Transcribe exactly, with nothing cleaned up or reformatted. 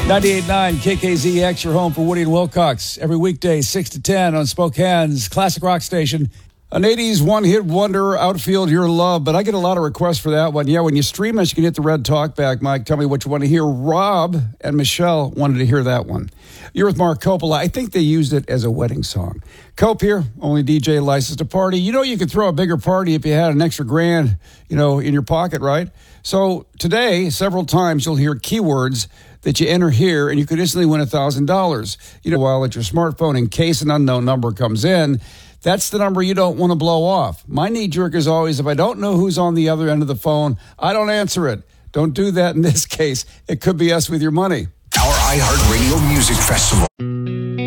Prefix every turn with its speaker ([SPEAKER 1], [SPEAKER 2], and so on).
[SPEAKER 1] ninety-eight point nine K K Z X, your home for Woody and Wilcox. Every weekday, six to ten on Spokane's classic rock station. An eighties one-hit wonder, Outfield Your Love. But I get a lot of requests for that one. Yeah, when you stream us, you can hit the red talk back, Mike. Tell me what you want to hear. Rob and Michelle wanted to hear that one. You're with Mark Coppola. I think they used it as a wedding song. Cope here, only D J licensed to party. You know you could throw a bigger party if you had an extra grand, you know, in your pocket, right? So today, several times you'll hear keywords that you enter here, and you could instantly win one thousand dollars. You know, while at your smartphone, in case an unknown number comes in, that's the number you don't want to blow off. My knee-jerk is always, if I don't know who's on the other end of the phone, I don't answer it. Don't do that in this case. It could be us with your money.
[SPEAKER 2] Our iHeartRadio Music Festival.